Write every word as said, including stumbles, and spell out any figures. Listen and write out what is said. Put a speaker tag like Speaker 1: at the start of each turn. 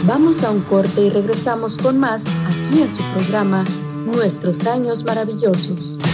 Speaker 1: Vamos a un corte y regresamos con más aquí en su programa Nuestros Años Maravillosos.